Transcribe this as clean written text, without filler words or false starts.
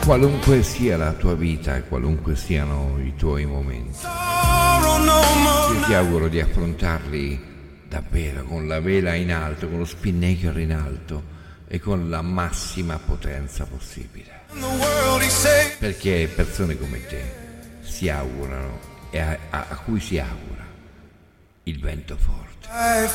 qualunque sia la tua vita e qualunque siano i tuoi momenti. Io ti auguro di affrontarli davvero con la vela in alto, con lo spinnaker in alto e con la massima potenza possibile. Perché persone come te si augurano e a cui si augura il vento forte.